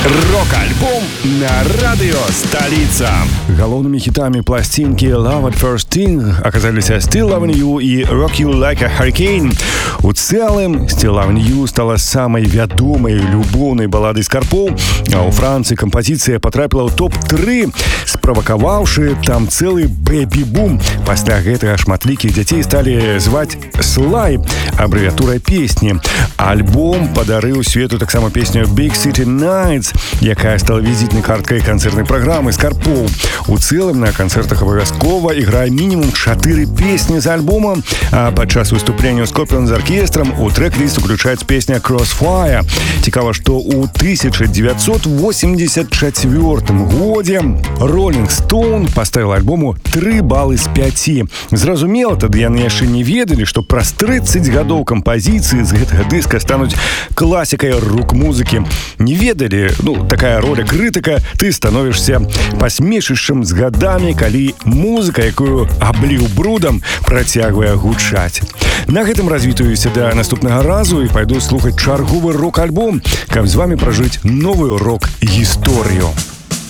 Рок-альбом на радио «Столица». Головными хитами пластинки Love at First Sting оказались Still Loving You и Rock You Like a Hurricane. У целым Still Loving You стала самой вядомой любоўнай баладай скарпоў, а ў Францыі кампазіцыя патрапіла ў топ-3, справакаваўшы там цэлы бэбі-бум. Пасля гэтага шматлікіх дзяцей сталі зваць Слай, абрэвіатурай песні. Альбом падарыў свету таксама песню Big City Nights, якая стала візітнай карткай канцэртнай праграмы скарпоў. У цэлым на канцэртах абавязкова іграе мінімум 4 песні з альбома, а падчас выступлення Скорпіон з аркестрам у трэк-ліст уключаецца песня Crossfire. Цікава, што ў 1984 годзе Rolling Stone паставіла альбому 3 балы з 5. Зразумела, тады яны яшчэ не ведалі, што праз 30 гадоў кампазіцыі з гэтага дыска стануць класікай рок-музыкі. Не ведалі, такая роля крытыка, ты становішся пасмешышчам з гадамі, калі музыка, якую абліў брудам, працягвае гучаць. На гэтым развітаюся да наступнага разу і пайду слухаць чарговы рок-альбом, каб з вамі пражыць новую рок-гісторыю.